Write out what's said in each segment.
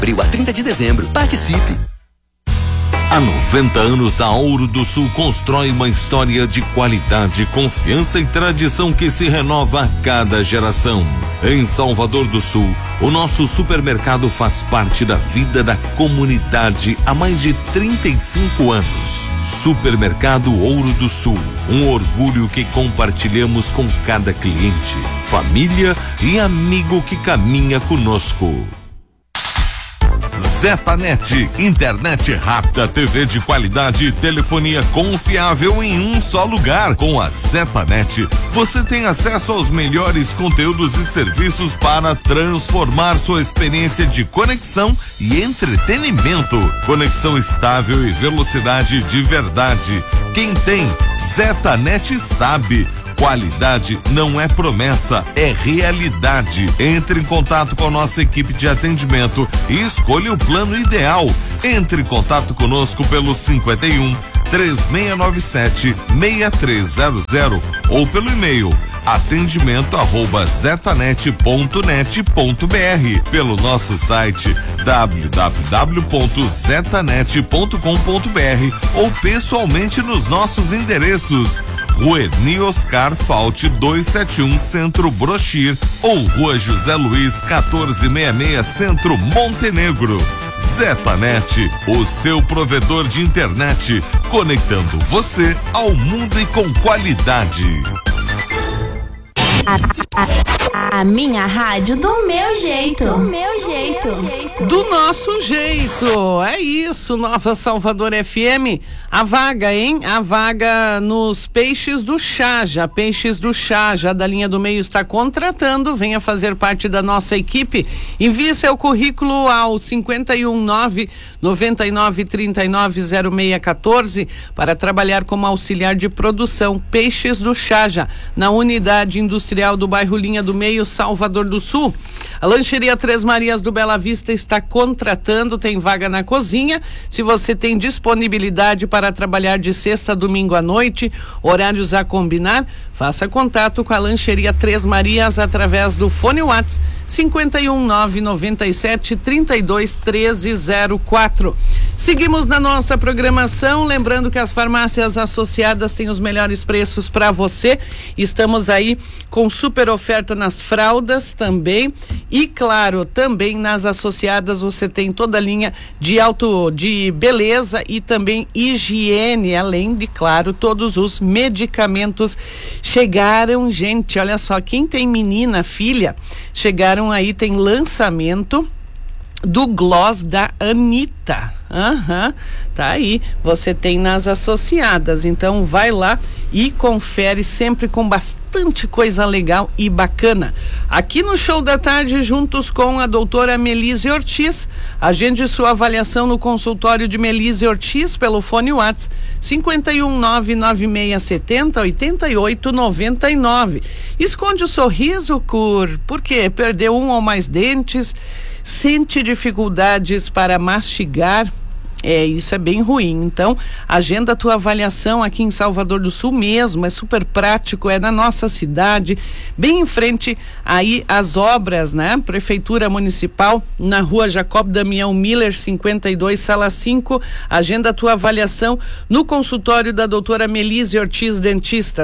Abril a 30 de dezembro. Participe! Há 90 anos, a Ouro do Sul constrói uma história de qualidade, confiança e tradição que se renova a cada geração. Em Salvador do Sul, o nosso supermercado faz parte da vida da comunidade há mais de 35 anos. Supermercado Ouro do Sul, um orgulho que compartilhamos com cada cliente, família e amigo que caminha conosco. Zetanet, internet rápida, TV de qualidade e telefonia confiável em um só lugar. Com a Zetanet, você tem acesso aos melhores conteúdos e serviços para transformar sua experiência de conexão e entretenimento. Conexão estável e velocidade de verdade. Quem tem Zetanet sabe. Qualidade não é promessa, é realidade. Entre em contato com a nossa equipe de atendimento e escolha o plano ideal. Entre em contato conosco pelo 51 3697 6300 ou pelo e-mail atendimento@zetanet.net.br, pelo nosso site www.zetanet.com.br ou pessoalmente nos nossos endereços: Rua Eni Oscar Falte 271 Centro Brochir ou Rua José Luiz 1466 Centro Montenegro. Zetanet, o seu provedor de internet, conectando você ao mundo e com qualidade. A minha rádio do meu jeito. Do meu jeito. Do nosso jeito. É isso, Nova Salvador FM. A vaga, hein? A vaga nos Peixes do Chaja. Peixes do Chaja, da linha do meio, está contratando. Venha fazer parte da nossa equipe. Envie seu currículo ao 51999390614 para trabalhar como auxiliar de produção. Peixes do Chaja, na unidade industrial do bairro Linha do Meio, Salvador do Sul. A Lancheria Três Marias do Bela Vista está contratando, tem vaga na cozinha. Se você tem disponibilidade para trabalhar de sexta a domingo à noite, horários a combinar, faça contato com a Lancheria Três Marias através do fone WhatsApp 51997321304. Seguimos na nossa programação, lembrando que as farmácias associadas têm os melhores preços para você. Estamos aí com super oferta nas fraldas também. E claro, também nas associadas você tem toda a linha de beleza e também higiene, além de, claro, todos os medicamentos. Chegaram, gente, olha só, quem tem menina, filha, chegaram aí, tem lançamento do gloss da Anitta. Tá aí, você tem nas associadas, então vai lá e confere, sempre com bastante coisa legal e bacana. Aqui no Show da Tarde, juntos com a doutora Melise Ortiz, agende sua avaliação no consultório de Melise Ortiz pelo fone WhatsApp 51996708899. Esconde o sorriso, por quê? Perdeu um ou mais dentes, sente dificuldades para mastigar, isso é bem ruim. Então, agenda a tua avaliação aqui em Salvador do Sul mesmo, é super prático, é na nossa cidade, bem em frente aí às obras, né? Prefeitura Municipal, na rua Jacob Damião Miller, 52, sala 5. Agenda a tua avaliação no consultório da doutora Melise Ortiz, dentista,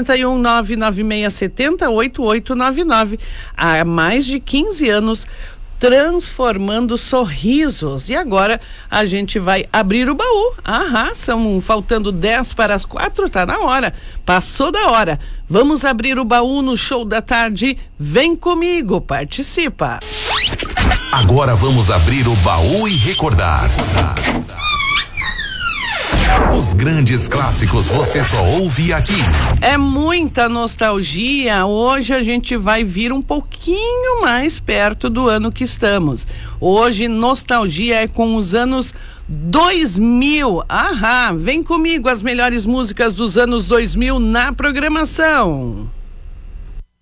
51996708899. Há mais de 15 anos transformando sorrisos. E agora a gente vai abrir o baú. São faltando 10 para as 4, tá na hora. Passou da hora. Vamos abrir o baú no Show da Tarde. Vem comigo, participa. Agora vamos abrir o baú e recordar. Os grandes clássicos você só ouve aqui. É muita nostalgia. Hoje a gente vai vir um pouquinho mais perto do ano que estamos. Hoje nostalgia é com os anos 2000. Vem comigo, as melhores músicas dos anos 2000 na programação.